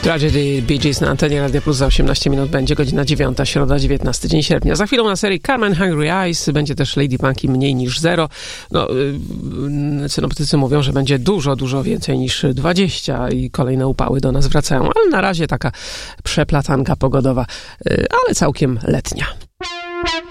Tragedy Bee Gees na antenie Radia Plus za 18 minut będzie godzina 9, środa 19 dzień sierpnia. Za chwilą na serii Carmen Hungry Eyes będzie też Lady Punky mniej niż 0. No, synoptycy mówią, że będzie dużo więcej niż 20 i kolejne upały do nas wracają, ale na razie taka przeplatanka pogodowa, ale całkiem letnia.